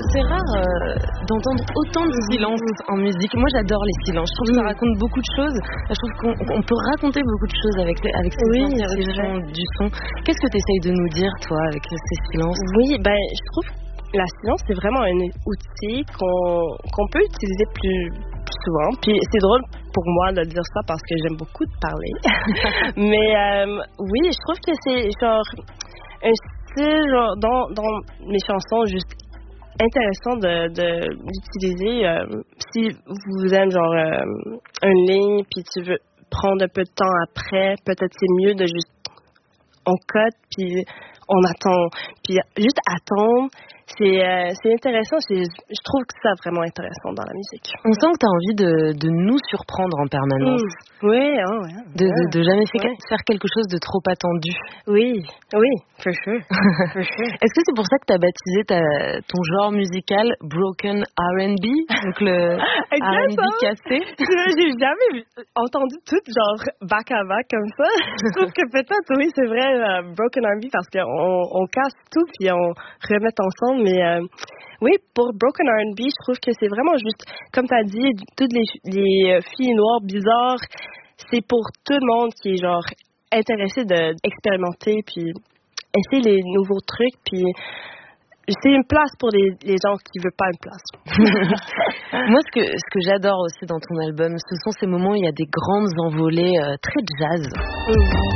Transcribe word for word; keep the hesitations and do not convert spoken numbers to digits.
C'est rare euh, d'entendre autant de silence en musique. Moi, j'adore les silences. Je trouve que ça raconte beaucoup de choses. Je trouve qu'on on peut raconter beaucoup de choses avec, avec ces oui, interruptions du son. Qu'est-ce que tu essayes de nous dire, toi, avec ces silences? Oui, ben, je trouve que la silence, c'est vraiment un outil qu'on, qu'on peut utiliser plus, plus souvent. Puis c'est drôle pour moi de dire ça parce que j'aime beaucoup de parler. Mais euh, oui, je trouve que c'est genre un style genre, dans, dans mes chansons juste intéressant de, de d'utiliser. Euh, si vous aimez genre euh, une ligne puis tu veux prendre un peu de temps après, peut-être c'est mieux de juste on cut puis on attend. Puis juste attendre, c'est, euh, c'est intéressant. C'est, je trouve que c'est vraiment intéressant dans la musique. On sent que tu as envie de, de nous surprendre en permanence. Mmh. Oui, oh, ouais. De, de, de jamais faire, ouais. faire quelque chose de trop attendu. Oui, oui, for sure. For sure. Est-ce que c'est pour ça que tu as baptisé ta, ton genre musical Broken R and B? Donc le R and B cassé? J'ai jamais vu, entendu tout genre back à back comme ça. Je trouve que peut-être, oui, c'est vrai, uh, Broken R and B parce qu'on on casse tout puis on remet ensemble. Mais euh, oui, pour Broken R and B, je trouve que c'est vraiment juste, comme tu as dit, toutes les, les filles noires bizarres, c'est pour tout le monde qui est genre intéressé d'expérimenter puis essayer les nouveaux trucs. Puis c'est une place pour les, les gens qui ne veulent pas une place. Moi, ce que, ce que j'adore aussi dans ton album, ce sont ces moments où il y a des grandes envolées euh, très jazz. Mmh.